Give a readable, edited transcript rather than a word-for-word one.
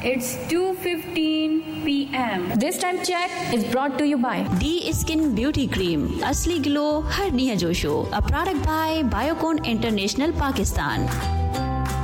It's 2:15 p.m. This time check is brought to you by D Skin Beauty Cream. Asli glow har nia josho. A product by Biocon International Pakistan.